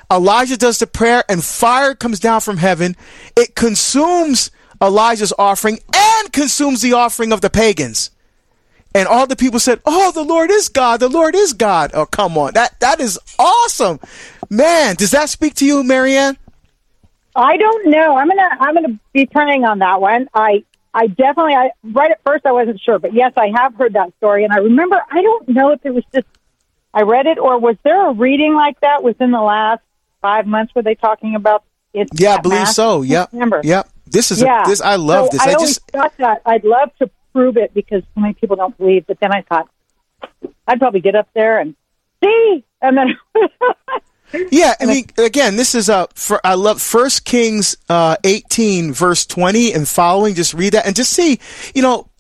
Elijah does the prayer, and fire comes down from heaven. It consumes Elijah's offering and consumes the offering of the pagans. And all the people said, "Oh, the Lord is God. The Lord is God." Oh, come on. That is awesome. Man, does that speak to you, Marianne? I don't know. I'm gonna be praying on that one. I definitely, right at first I wasn't sure, but yes, I have heard that story. And I remember, I don't know if it was just, I read it, or was there a reading like that within the last 5 months? Were they talking about it? Yeah, I believe so. Yep. Yep. This is, I love this. I always thought that I'd love to prove it because so many people don't believe, but then I thought I'd probably get up there and see, and then yeah, I mean, again, this is I love 1 Kings 18 verse 20 and following. Just read that and just see, you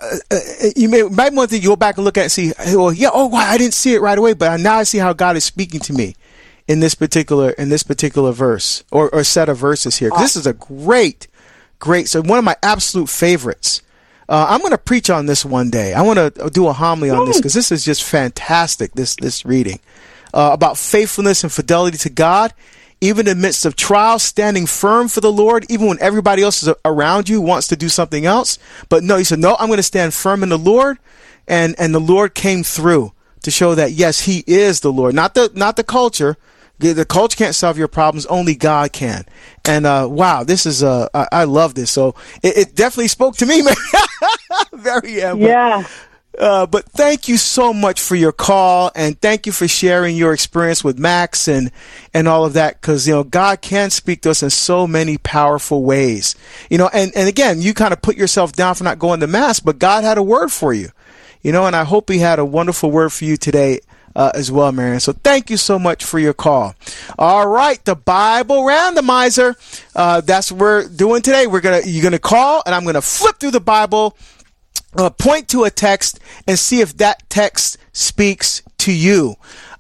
might want to go back and look at it and see, well, yeah, oh wow, I didn't see it right away, but now I see how God is speaking to me in this particular verse or set of verses here. This is a great, so one of my absolute favorites. I'm going to preach on this one day. I want to do a homily on this because this is just fantastic, this reading. About faithfulness and fidelity to God, even in the midst of trials, standing firm for the Lord, even when everybody else is around you wants to do something else. But no, he said, no, I'm going to stand firm in the Lord. And the Lord came through to show that, yes, he is the Lord, not the culture. The culture can't solve your problems. Only God can. And wow, this is I love this. So it definitely spoke to me, man. Very yeah. But thank you so much for your call, and thank you for sharing your experience with Max and all of that, because God can speak to us in so many powerful ways. And again, you kind of put yourself down for not going to Mass, but God had a word for you. And I hope he had a wonderful word for you today as well, Marianne. So thank you so much for your call. All right, the Bible Randomizer. That's what we're doing today. You're gonna call, and I'm gonna flip through the Bible. Point to a text and see if that text speaks to you.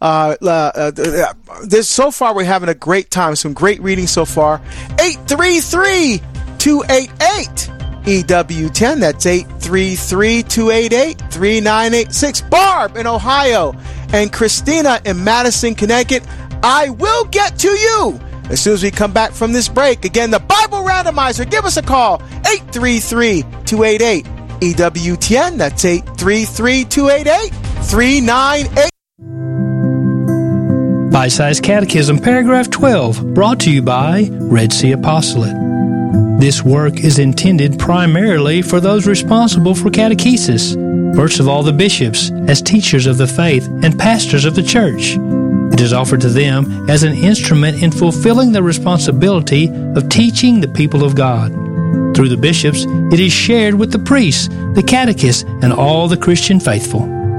So far, we're having a great time. Some great reading so far. 833-288-EW10. That's 833-288-3986. Barb in Ohio and Christina in Madison, Connecticut. I will get to you as soon as we come back from this break. Again, the Bible Randomizer. Give us a call. 833-288-EW10. That's 833-288-3986. Bite-Sized Catechism, paragraph 12, brought to you by Red Sea Apostolate. This work is intended primarily for those responsible for catechesis, first of all the bishops, as teachers of the faith and pastors of the church. It is offered to them as an instrument in fulfilling the responsibility of teaching the people of God. Through the bishops, it is shared with the priests, the catechists, and all the Christian faithful.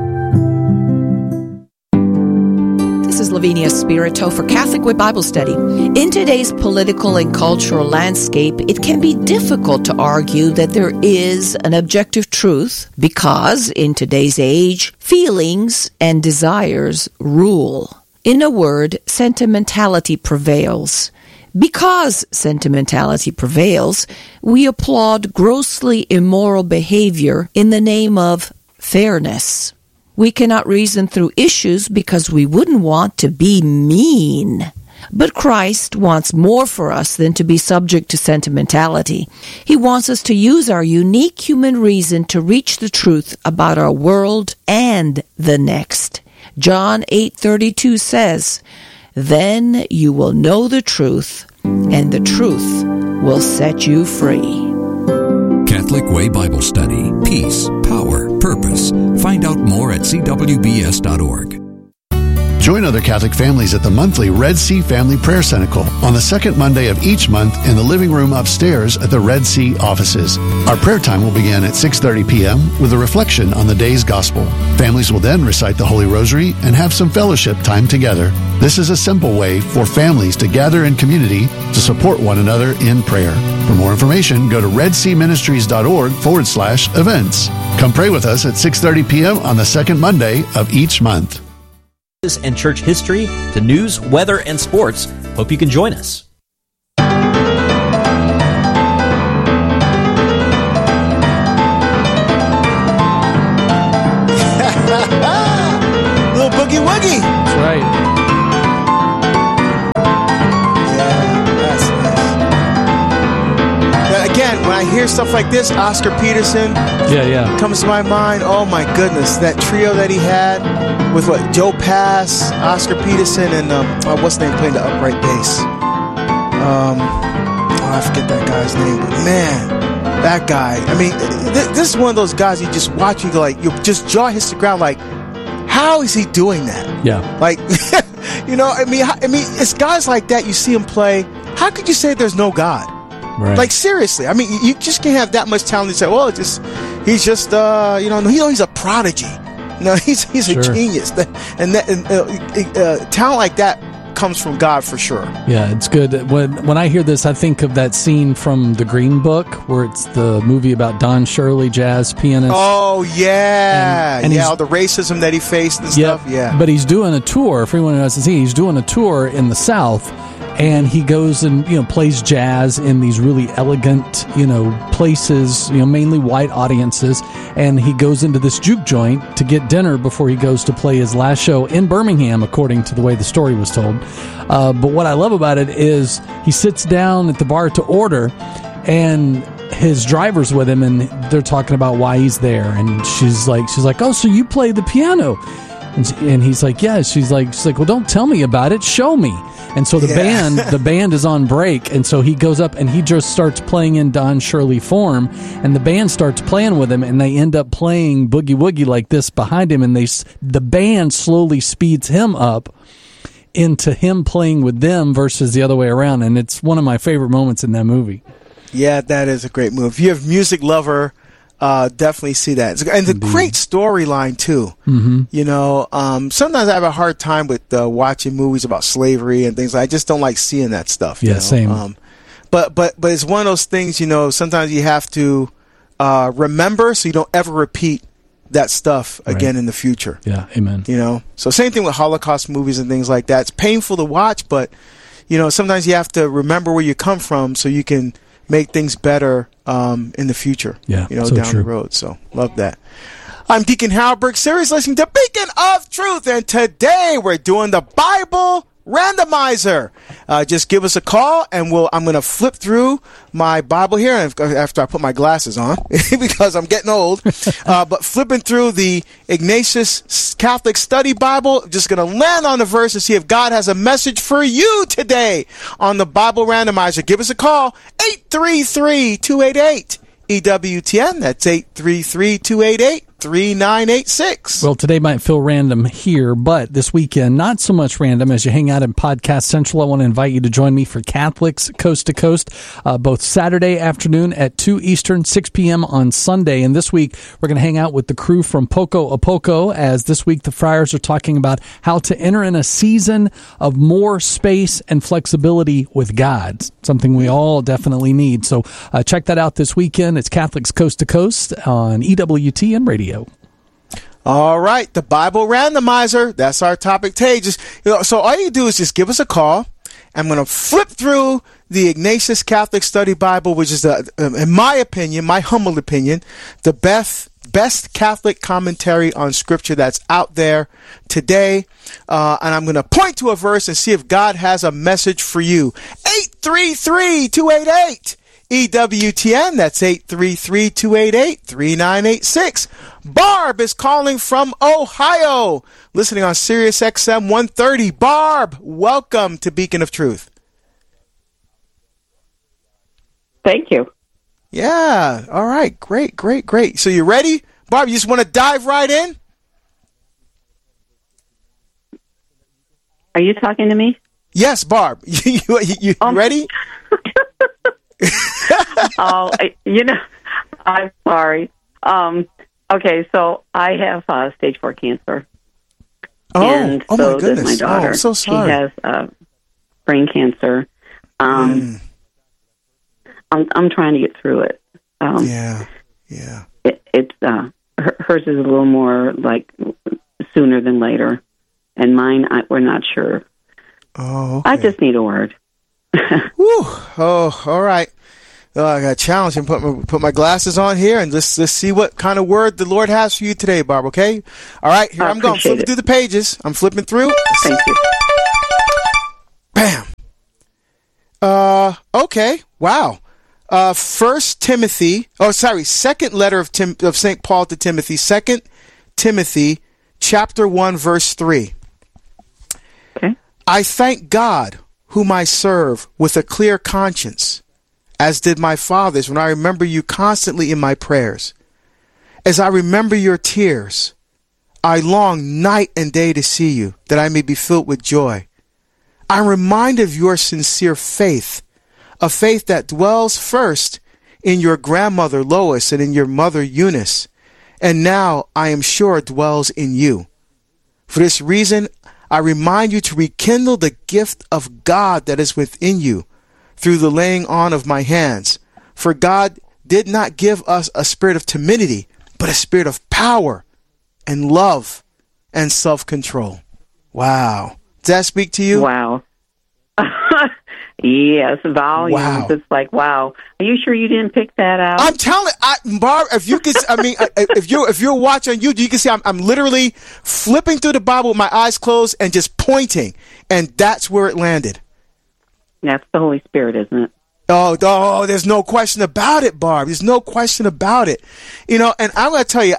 This is Lavinia Spirito for Catholic Way Bible Study. In today's political and cultural landscape, it can be difficult to argue that there is an objective truth because, in today's age, feelings and desires rule. In a word, sentimentality prevails. Because sentimentality prevails, we applaud grossly immoral behavior in the name of fairness. We cannot reason through issues because we wouldn't want to be mean. But Christ wants more for us than to be subject to sentimentality. He wants us to use our unique human reason to reach the truth about our world and the next. John 8:32 says, "Then you will know the truth, and the truth will set you free." Catholic Way Bible Study. Peace, power, purpose. Find out more at cwbs.org. Join other Catholic families at the monthly Red Sea Family Prayer Cenacle on the second Monday of each month in the living room upstairs at the Red Sea offices. Our prayer time will begin at 6:30 p.m. with a reflection on the day's gospel. Families will then recite the Holy Rosary and have some fellowship time together. This is a simple way for families to gather in community to support one another in prayer. For more information, go to redseaministries.org/events. Come pray with us at 6:30 p.m. on the second Monday of each month. And church history to news, weather, and sports. Hope you can join us. Little boogie woogie. That's right. I hear stuff like this, Oscar Peterson comes to my mind. Oh my goodness, that trio that he had with Joe Pass, Oscar Peterson, and what's the name playing the upright bass? I forget that guy's name, but man, that guy. I mean, this is one of those guys you just watch, you go like, you just jaw hits the ground like, how is he doing that? Yeah. Like, I mean, it's guys like that you see him play. How could you say there's no God? Right. Like, seriously. I mean, you just can't have that much talent and say, well, he's just, he's a prodigy. No, he's a genius. And talent like that comes from God for sure. Yeah, it's good. When I hear this, I think of that scene from The Green Book, where it's the movie about Don Shirley, jazz pianist. Oh, yeah. And all the racism that he faced and stuff. Yeah. But he's doing a tour, for anyone who hasn't seen, he's doing a tour in the South, and he goes and, plays jazz in these really elegant, places, mainly white audiences. And he goes into this juke joint to get dinner before he goes to play his last show in Birmingham, according to the way the story was told. But what I love about it is he sits down at the bar to order, and his driver's with him, and they're talking about why he's there. And she's like, oh, so you play the piano? And he's like, yeah. She's like, well, don't tell me about it. Show me. And so the band is on break, and so he goes up and he just starts playing in Don Shirley form, and the band starts playing with him, and they end up playing Boogie Woogie like this behind him, and the band slowly speeds him up into him playing with them versus the other way around, and it's one of my favorite moments in that movie. Yeah, that is a great movie. If you have music lover, definitely see that. And the great storyline too. Mm-hmm. Sometimes I have a hard time with watching movies about slavery and things. I just don't like seeing that stuff. Yeah, same. But it's one of those things. Sometimes you have to remember so you don't ever repeat that stuff again in the future. Yeah, amen. So same thing with Holocaust movies and things like that. It's painful to watch, but sometimes you have to remember where you come from so you can make things better in the future, so down true. the road. So love that. I'm Deacon Halberg, series listening to Beacon of Truth, and today we're doing the Bible Randomizer. Just give us a call, and I'm going to flip through my Bible here after I put my glasses on because I'm getting old. But flipping through the Ignatius Catholic Study Bible, just going to land on the verse and see if God has a message for you today on the Bible Randomizer. Give us a call, 833-288-EWTN. That's 833-288-3986. Well, today might feel random here, but this weekend, not so much random as you hang out in Podcast Central. I want to invite you to join me for Catholics Coast to Coast, both Saturday afternoon at 2 Eastern, 6 p.m. on Sunday. And this week, we're going to hang out with the crew from Poco a Poco, as this week the friars are talking about how to enter in a season of more space and flexibility with God, something we all definitely need. So check that out this weekend. It's Catholics Coast to Coast on EWTN Radio. All right, the Bible Randomizer. That's our topic today. So all you do is just give us a call. I'm going to flip through the Ignatius Catholic Study Bible, which is, in my opinion, my humble opinion, the best Catholic commentary on Scripture that's out there today. And I'm going to point to a verse and see if God has a message for you. 833-288. EWTN, that's 833-288-3986. Barb is calling from Ohio, listening on Sirius XM 130. Barb, welcome to Beacon of Truth. Thank you. Yeah, all right, great. So you ready? Barb, you just want to dive right in? Are you talking to me? Yes, Barb. You ready? I'm sorry. Okay, so I have stage 4 cancer. Oh my goodness. Does my daughter. I'm so sorry. She has brain cancer. I'm trying to get through it. Yeah. It's hers is a little more like sooner than later, and mine we're not sure. Oh, okay. I just need a word. Whew. Oh, all right. I got a challenge and put my glasses on here and let's see what kind of word the Lord has for you today, Barb. Okay. All right. Here I'm going. Flipping through the pages. I'm flipping through. Thank you. Bam. Okay. Wow. Second letter of St. Paul to Timothy, 2 Timothy chapter 1, verse 3. Okay. I thank God, whom I serve with a clear conscience, as did my fathers, when I remember you constantly in my prayers. As I remember your tears, I long night and day to see you, that I may be filled with joy. I'm reminded of your sincere faith, a faith that dwells first in your grandmother Lois and in your mother Eunice, and now I am sure dwells in you. For this reason, I remind you to rekindle the gift of God that is within you through the laying on of my hands. For God did not give us a spirit of timidity, but a spirit of power and love and self-control. Wow. Does that speak to you? Wow. Yes, volumes. Wow. It's like, wow. Are you sure you didn't pick that out? I'm telling Barb, if you could, if you're watching YouTube, you can see I'm literally flipping through the Bible with my eyes closed and just pointing, and that's where it landed. That's the Holy Spirit, isn't it? Oh, there's no question about it, Barb. There's no question about it. You know, and I'm going to tell you,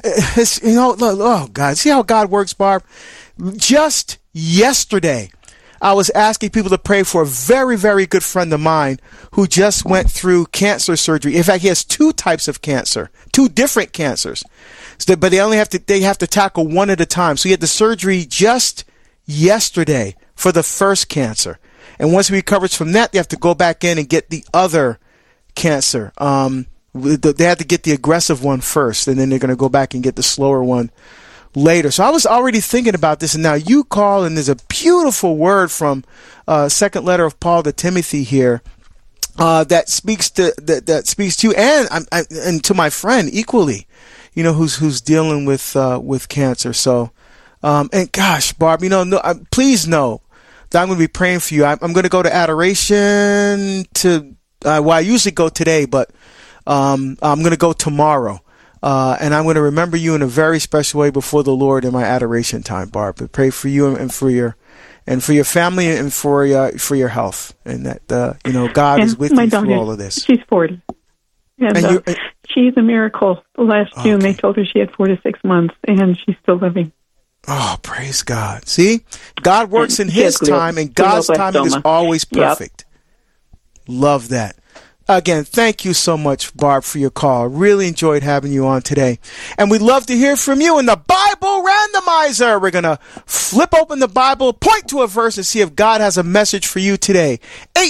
God, see how God works, Barb? Just yesterday, I was asking people to pray for a very, very good friend of mine who just went through cancer surgery. In fact, he has 2 types of cancer, 2 different cancers. But they have to tackle one at a time. So he had the surgery just yesterday for the first cancer. And once he recovers from that, they have to go back in and get the other cancer. They have to get the aggressive one first, and then they're going to go back and get the slower one later. So I was already thinking about this, and now you call, and there's a beautiful word from second letter of Paul to Timothy here that speaks to you and to my friend equally, you know, who's dealing with cancer. So and gosh, Barb, please know that I'm going to be praying for you. I'm going to go to adoration I usually go today, but I'm going to go tomorrow. And I'm going to remember you in a very special way before the Lord in my adoration time, Barb. But pray for you and for your family and for your health, and that God is with you through all of this. She's 40, and she's a miracle. Last June they told her she had 4 to 6 months, and she's still living. Oh, praise God! See, God works in His time, and God's timing is always perfect. Yep. Love that. Again, thank you so much, Barb, for your call. Really enjoyed having you on today. And we'd love to hear from you in the Bible Randomizer. We're going to flip open the Bible, point to a verse, and see if God has a message for you today.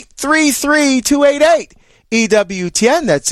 833-288-EWTN. That's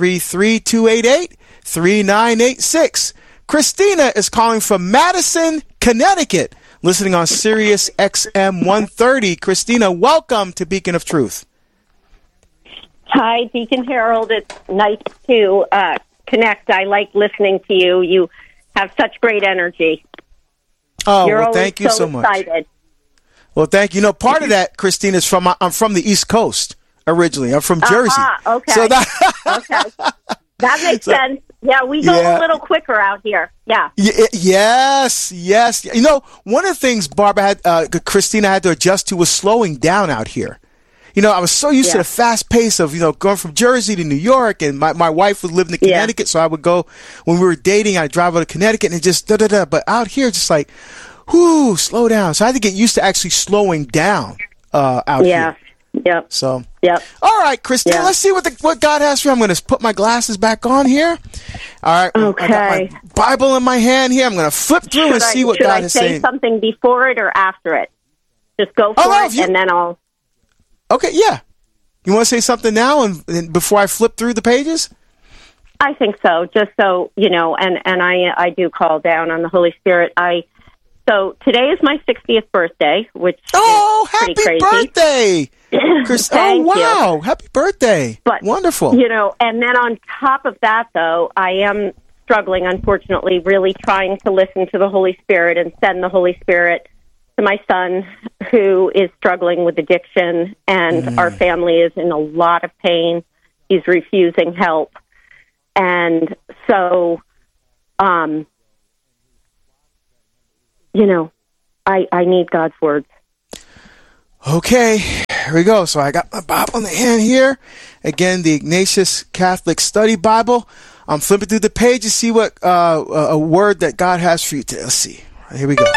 833-288-3986. Christina is calling from Madison, Connecticut, listening on Sirius XM 130. Christina, welcome to Beacon of Truth. Hi, Deacon Harold. It's nice to connect. I like listening to you. You have such great energy. Oh, well, thank you so much. Excited. Well, thank you. Part of that, Christine, is I'm from the East Coast originally. I'm from Jersey. Okay. So okay. That makes sense. Yeah, we go a little quicker out here. Yeah. Yes. One of the things Christina had to adjust to was slowing down out here. I was so used to the fast pace of, going from Jersey to New York, and my wife would live in Connecticut, so I would go, when we were dating, I'd drive out to Connecticut and just da-da-da. But out here, just like, slow down. So I had to get used to actually slowing down out here. Yep. So, yep. All right, Christine, let's see what God has for you. I'm going to put my glasses back on here. All right. Okay. I got my Bible in my hand here. I'm going to flip through and see what God is saying. Should I say something before it or after it? Just go for it, and then I'll... Okay, yeah. You want to say something now and before I flip through the pages? I think so, just so, and I do call down on the Holy Spirit. So today is my 60th birthday, which is pretty crazy. Happy birthday! Thank wow. You. Happy birthday. But, wonderful. And then on top of that, though, I am struggling, unfortunately, really trying to listen to the Holy Spirit and send the Holy Spirit to my son, who is struggling with addiction, and our family is in a lot of pain. He's refusing help. And so, I need God's words. Okay. Here we go. So I got my Bible in the hand here. Again, the Ignatius Catholic Study Bible. I'm flipping through the page to see what a word that God has for you today. Let's see. Here we go.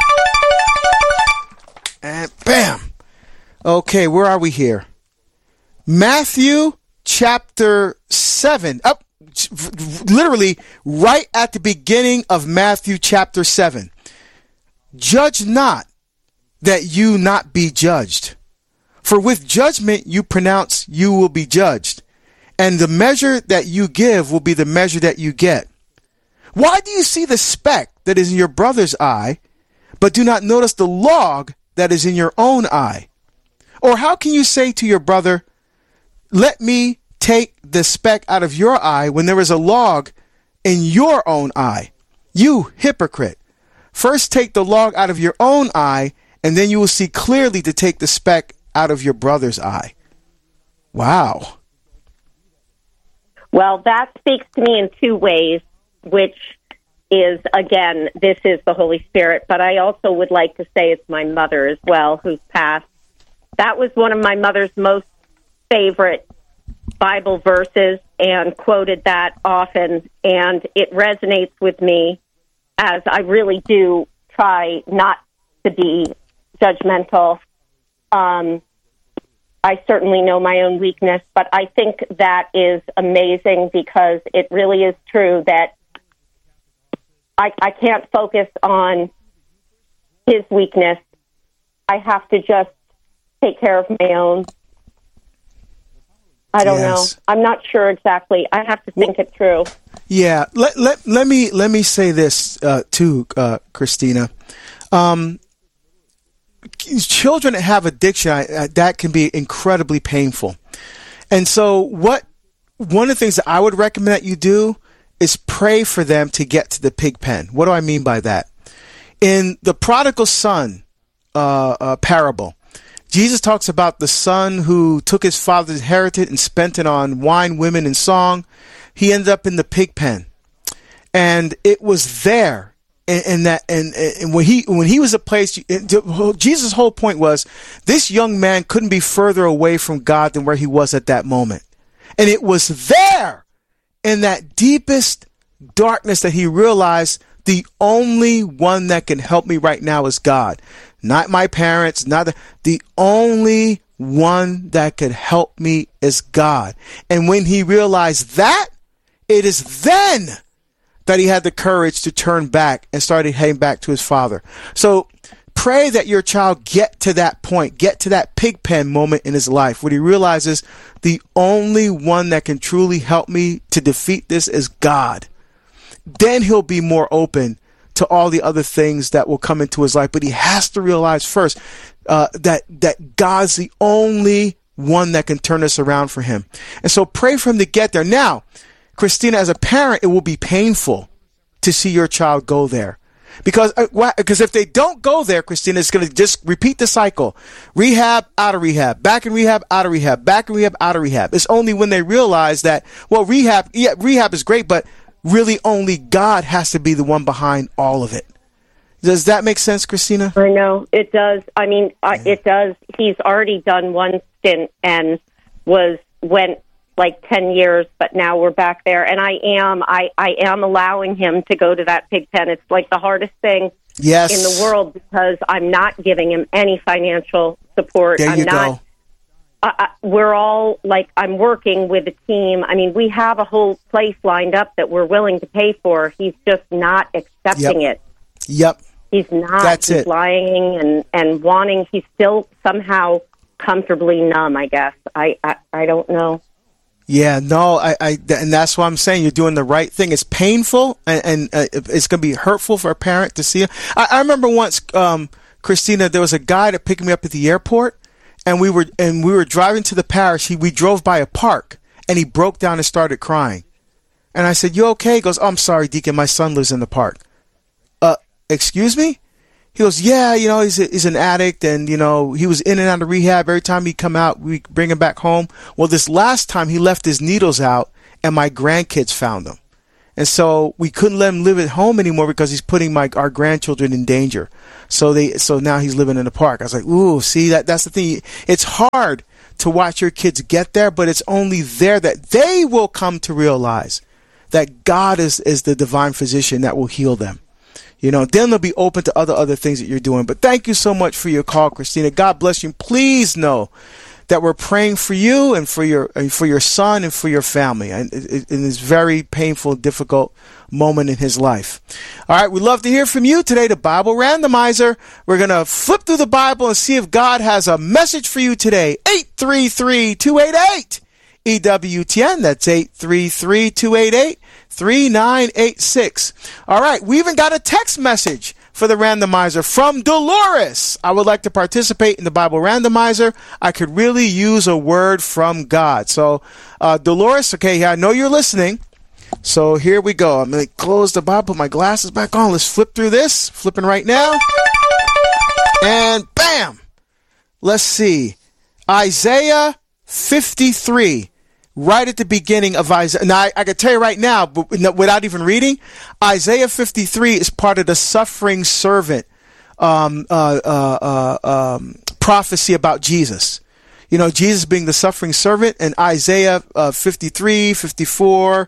And bam. Okay, where are we here? Matthew chapter 7. Up, literally right at the beginning of Matthew chapter 7. Judge not, that you not be judged. For with judgment you pronounce, you will be judged. And the measure that you give will be the measure that you get. Why do you see the speck that is in your brother's eye, but do not notice the log that is in your own eye? Or how can you say to your brother, let me take the speck out of your eye when there is a log in your own eye? You hypocrite. First take the log out of your own eye, and then you will see clearly to take the speck out of your brother's eye. Wow. Well, that speaks to me in two ways, which is, again, this is the Holy Spirit, but I also would like to say it's my mother as well, who's passed. That was one of my mother's most favorite Bible verses and quoted that often, and it resonates with me as I really do try not to be judgmental. I certainly know my own weakness, but I think that is amazing because it really is true that I can't focus on his weakness. I have to just take care of my own. I don't know. I'm not sure exactly. I have to think it through. Yeah. Let me say this too, Christina. Children that have addiction, that can be incredibly painful. And so one of the things that I would recommend that you do is pray for them to get to the pig pen. What do I mean by that? In the prodigal son parable, Jesus talks about the son who took his father's inheritance and spent it on wine, women, and song. He ended up in the pig pen. And it was there. And when he was a place, Jesus' whole point was this young man couldn't be further away from God than where he was at that moment. And it was there in that deepest darkness that he realized the only one that can help me right now is God. Not my parents, the only one that could help me is God. And when he realized that, it is then that he had the courage to turn back and started heading back to his father. So pray that your child get to that point, get to that pig pen moment in his life where he realizes the only one that can truly help me to defeat this is God. Then he'll be more open to all the other things that will come into his life. But he has to realize first that God's the only one that can turn this around for him. And so pray for him to get there. Now, Christina, as a parent, it will be painful to see your child go there. Because if they don't go there, Christina, it's going to just repeat the cycle. Rehab, out of rehab, back in rehab, out of rehab, back in rehab, out of rehab. It's only when they realize that, well, rehab is great, but really only God has to be the one behind all of it. Does that make sense, Christina? I know, it does. I mean, it does. He's already done one stint and went like 10 years, but now we're back there. And I am allowing him to go to that pig pen. It's like the hardest thing in the world because I'm not giving him any financial support. There you go. We're all like, I'm working with a team. I mean, we have a whole place lined up that we're willing to pay for. He's just not accepting it. Yep. He's not. That's he's it. lying and wanting. He's still somehow comfortably numb, I guess. I don't know. Yeah, no, and that's why I'm saying you're doing the right thing. It's painful and it's going to be hurtful for a parent to see. I remember once, Christina, there was a guy that picked me up at the airport, and we were driving to the parish. We drove by a park, and he broke down and started crying. And I said, "You okay?" He goes, "Oh, I'm sorry, Deacon. My son lives in the park." Excuse me? He goes, "Yeah, he's an addict, and he was in and out of rehab. Every time he'd come out, we bring him back home. Well, this last time he left his needles out, and my grandkids found them." And so we couldn't let him live at home anymore because he's putting our grandchildren in danger. So now he's living in the park. I was like, ooh, see, that's the thing. It's hard to watch your kids get there, but it's only there that they will come to realize that God is the divine physician that will heal them. Then they'll be open to other things that you're doing. But thank you so much for your call, Christina. God bless you. Please know that we're praying for you and for your son and for your family. And in this very painful, difficult moment in his life. All right, we'd love to hear from you today, the Bible Randomizer. We're going to flip through the Bible and see if God has a message for you today. 833-288-EWTN. That's 833-288-3986. All right, we even got a text message for the randomizer from Dolores. I would like to participate in the Bible Randomizer. I could really use a word from God. So, Dolores, okay, I know you're listening. So here we go. I'm going to close the Bible, put my glasses back on. Let's flip through this. Flipping right now. And bam! Let's see. Isaiah 53. Right at the beginning of Isaiah. Now, I can tell you right now, but without even reading, Isaiah 53 is part of the suffering servant prophecy about Jesus. Jesus being the suffering servant, and Isaiah 53, 54,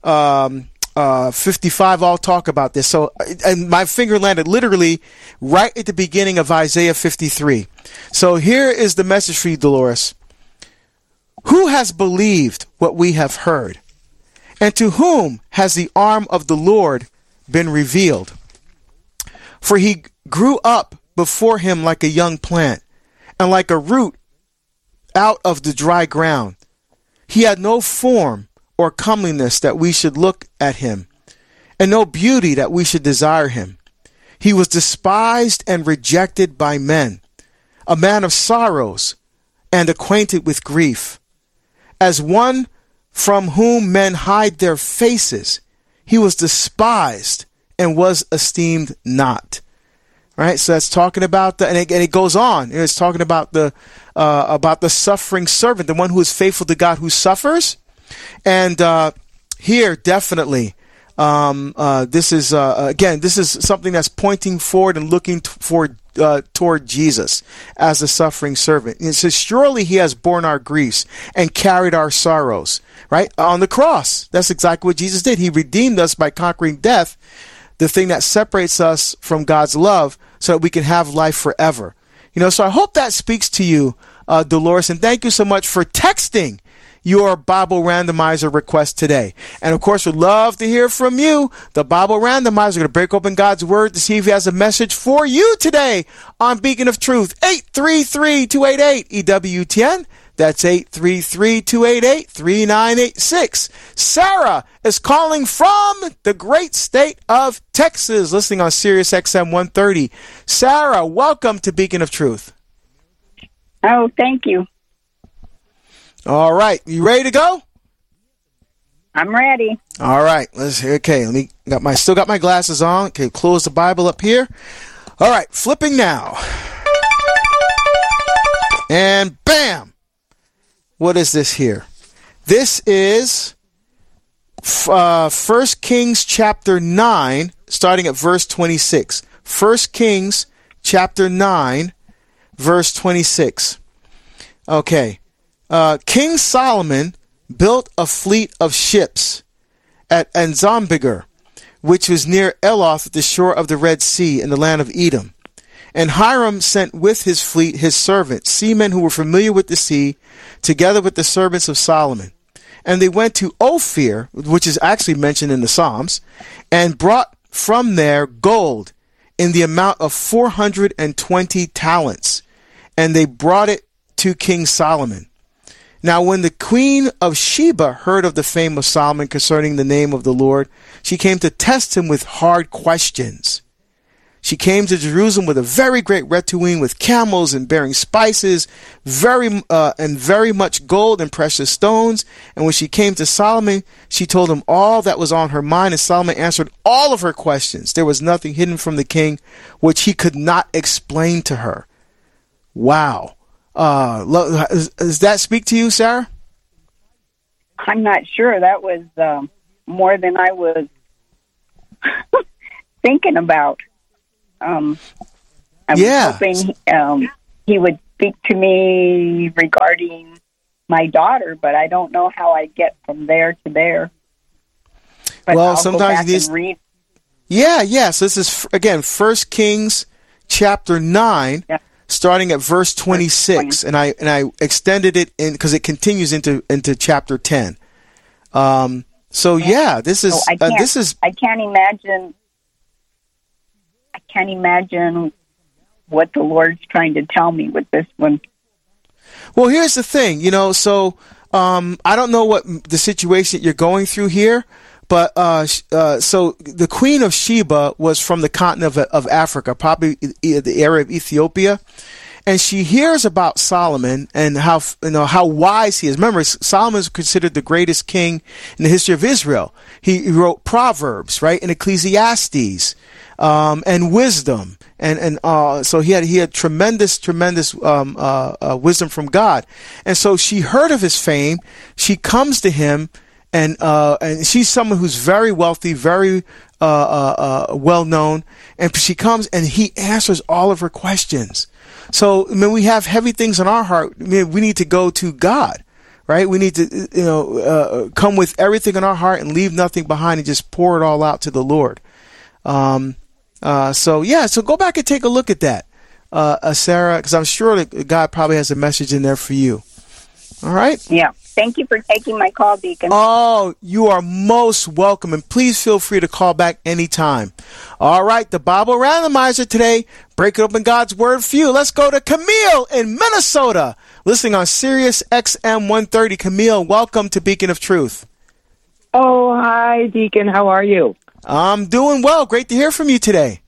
55 all talk about this. So, and my finger landed literally right at the beginning of Isaiah 53. So here is the message for you, Dolores. Who has believed what we have heard? And to whom has the arm of the Lord been revealed? For he grew up before him like a young plant, and like a root out of the dry ground. He had no form or comeliness that we should look at him, and no beauty that we should desire him. He was despised and rejected by men, a man of sorrows and acquainted with grief. As one from whom men hide their faces, he was despised and was esteemed not. Right, so that's talking about and it goes on. It's talking about the suffering servant, the one who is faithful to God, who suffers. And here, definitely, this is something that's pointing forward and looking toward Jesus as a suffering servant. It says, surely he has borne our griefs and carried our sorrows, right? On the cross. That's exactly what Jesus did. He redeemed us by conquering death, the thing that separates us from God's love, so that we can have life forever. So I hope that speaks to you, Dolores, and thank you so much for texting your Bible Randomizer request today. And of course, we'd love to hear from you. The Bible Randomizer, we're going to break open God's Word to see if he has a message for you today on Beacon of Truth. 833-288-EWTN. That's 833-288-3986. Sarah is calling from the great state of Texas, listening on Sirius XM 130. Sarah, welcome to Beacon of Truth. Oh, thank you. All right, you ready to go? I'm ready. All right, let's hear. Okay, still got my glasses on. Okay, close the Bible up here. All right, flipping now. And bam! What is this here? This is 1 Kings chapter 9, starting at verse 26. 1 Kings chapter 9, verse 26. Okay. King Solomon built a fleet of ships at Anzambiger, which was near Eloth at the shore of the Red Sea in the land of Edom. And Hiram sent with his fleet his servants, seamen who were familiar with the sea, together with the servants of Solomon. And they went to Ophir, which is actually mentioned in the Psalms, and brought from there gold in the amount of 420 talents. And they brought it to King Solomon. Now, when the queen of Sheba heard of the fame of Solomon concerning the name of the Lord, she came to test him with hard questions. She came to Jerusalem with a very great retinue, with camels and bearing spices, very much gold and precious stones. And when she came to Solomon, she told him all that was on her mind, and Solomon answered all of her questions. There was nothing hidden from the king which he could not explain to her. Wow. Does that speak to you, Sarah? I'm not sure. That was more than I was thinking about. I was hoping he would speak to me regarding my daughter, but I don't know how I get from there to there. But well, I'll sometimes go back and read. Yeah. So this is, again, 1 Kings chapter 9, starting at verse 26. And I extended it in because it continues into chapter 10. This is... I can't imagine what the Lord's trying to tell me with this one. Well, here's the thing, I don't know what the situation you're going through here, but so the Queen of Sheba was from the continent of Africa, probably the area of Ethiopia, and she hears about Solomon and how wise he is. Remember, Solomon is considered the greatest king in the history of Israel. He wrote Proverbs, right, and Ecclesiastes, and wisdom. So he had tremendous wisdom from God. And so she heard of his fame. She comes to him, and she's someone who's very wealthy, very well known. And she comes, and he answers all of her questions. So when we have heavy things in our heart, we need to go to God, right? We need to come with everything in our heart and leave nothing behind and just pour it all out to the Lord. So go back and take a look at that, Sarah, because I'm sure that God probably has a message in there for you. All right? Yeah. Thank you for taking my call, Deacon. Oh, you are most welcome, and please feel free to call back anytime. All right, the Bible Randomizer today, break it open God's Word for you. Let's go to Camille in Minnesota, listening on Sirius XM 130. Camille, welcome to Beacon of Truth. Oh, hi, Deacon. How are you? I'm doing well. Great to hear from you today.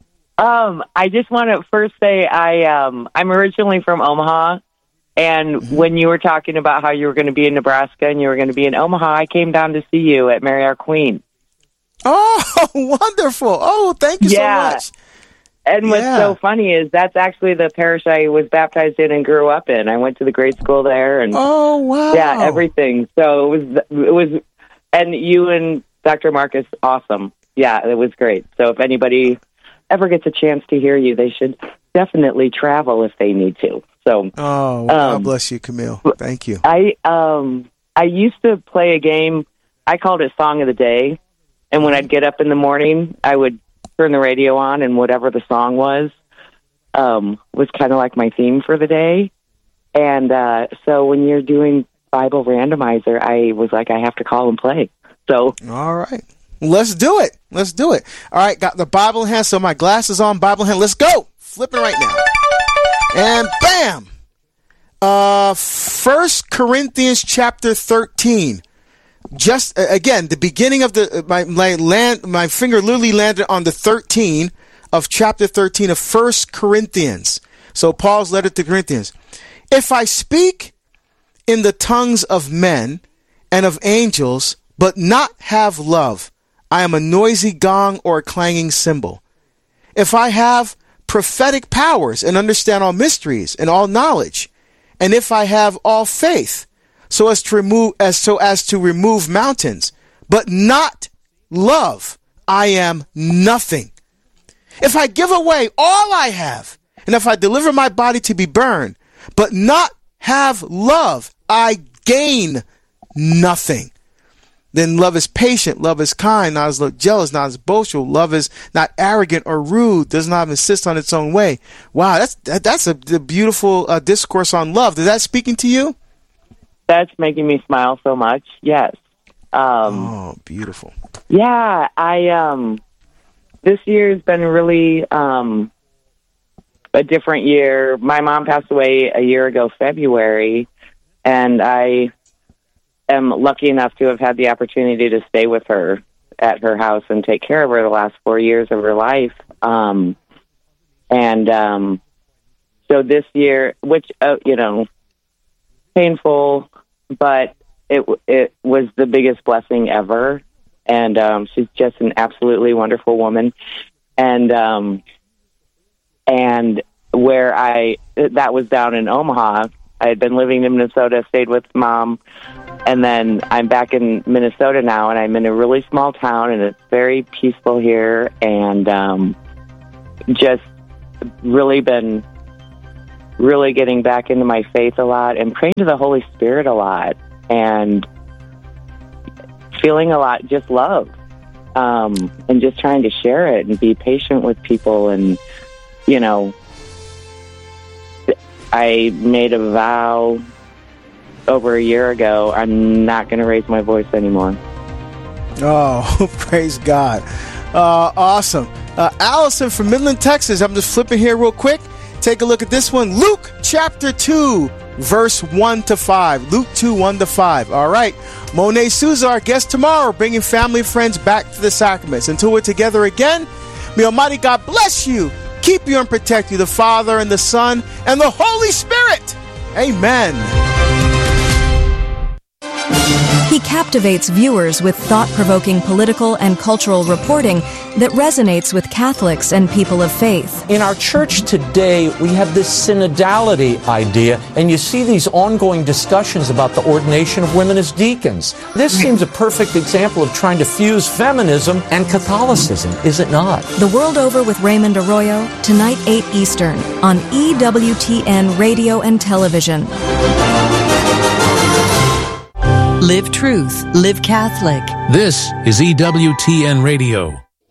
I just want to first say I'm originally from Omaha, and when you were talking about how you were going to be in Nebraska and you were going to be in Omaha, I came down to see you at Mary Our Queen. Oh, wonderful. Oh, thank you so much. And what's so funny is that's actually the parish I was baptized in and grew up in. I went to the grade school there. And oh, wow. Yeah, everything. So it was, and you and Dr. Marcus, awesome. Yeah, it was great. So if anybody ever gets a chance to hear you, they should definitely travel if they need to. So, God bless you, Camille. Thank you. I used to play a game. I called it Song of the Day, and when I'd get up in the morning, I would turn the radio on, and whatever the song was kind of like my theme for the day. And so when you're doing Bible Randomizer, I was like, I have to call and play. So, all right, let's do it. All right, got the Bible in hand, so my glasses on, Bible in hand. Let's go. Flipping right now. And bam! 1 Corinthians chapter 13. Just again, the beginning of my finger literally landed on the 13 of chapter 13 of 1 Corinthians. So Paul's letter to Corinthians. If I speak in the tongues of men and of angels, but not have love, I am a noisy gong or a clanging cymbal. If I have prophetic powers and understand all mysteries and all knowledge, and if I have all faith so as to remove mountains, but not love, I am nothing. If I give away all I have, and if I deliver my body to be burned, but not have love, I gain nothing. Then love is patient, love is kind, not as jealous, not as boastful. Love is not arrogant or rude, does not insist on its own way. Wow, that's a beautiful discourse on love. Is that speaking to you? That's making me smile so much. Yes. Oh, beautiful. Yeah, I this year has been really a different year. My mom passed away a year ago, February, and I am lucky enough to have had the opportunity to stay with her at her house and take care of her the last 4 years of her life. So this year, which, painful, but it was the biggest blessing ever. And she's just an absolutely wonderful woman. And that was down in Omaha. I had been living in Minnesota, stayed with Mom And then I'm back in Minnesota now, and I'm in a really small town, and it's very peaceful here, and just really been really getting back into my faith a lot and praying to the Holy Spirit a lot and feeling a lot just love, and just trying to share it and be patient with people. And, you know, I made a vow over a year ago, I'm not going to raise my voice anymore. Oh, praise God. Awesome. Allison from Midland, Texas. I'm just flipping here real quick. Take a look at this one. Luke chapter 2, verse 1 to 5. Luke 2, 1 to 5. All right. Monet Souza, our guest tomorrow, bringing family and friends back to the sacraments. Until we're together again, may Almighty God bless you, keep you and protect you, the Father and the Son and the Holy Spirit. Amen. He captivates viewers with thought-provoking political and cultural reporting that resonates with Catholics and people of faith. In our church today, we have this synodality idea, and you see these ongoing discussions about the ordination of women as deacons. This seems a perfect example of trying to fuse feminism and Catholicism, is it not? The World Over with Raymond Arroyo, tonight 8 Eastern, on EWTN Radio and Television. Live Truth, Live Catholic. This is EWTN Radio.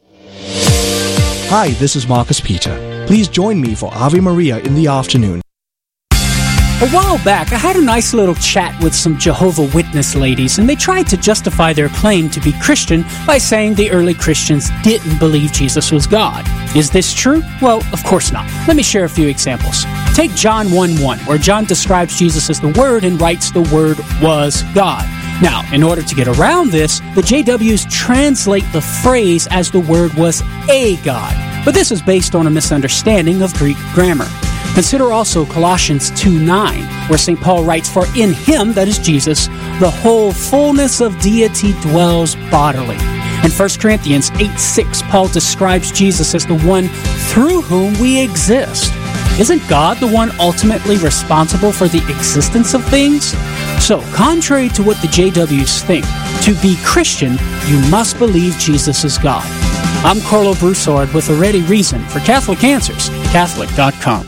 Hi, this is Marcus Peter. Please join me for Ave Maria in the afternoon. A while back, I had a nice little chat with some Jehovah Witness ladies, and they tried to justify their claim to be Christian by saying the early Christians didn't believe Jesus was God. Is this true? Well, of course not. Let me share a few examples. Take John 1:1, where John describes Jesus as the Word and writes the Word was God. Now, in order to get around this, the JWs translate the phrase as the Word was a God. But this is based on a misunderstanding of Greek grammar. Consider also Colossians 2:9, where St. Paul writes, "For in him," that is Jesus, "the whole fullness of deity dwells bodily." In 1 Corinthians 8:6, Paul describes Jesus as the one through whom we exist. Isn't God the one ultimately responsible for the existence of things? So, contrary to what the JWs think, to be Christian, you must believe Jesus is God. I'm Carlo Broussard with a ready reason for Catholic Answers, Catholic.com.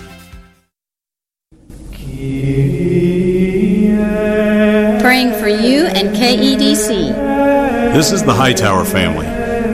Praying for you and KEDC. This is the Hightower family.